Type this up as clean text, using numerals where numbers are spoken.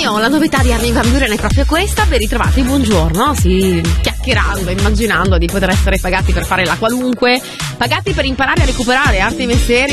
mio, la novità di Armin van Buuren è proprio questa. Ben ritrovati, buongiorno. Sì, chiacchierando, immaginando di poter essere pagati per fare la qualunque, pagati per imparare a recuperare arti e mestieri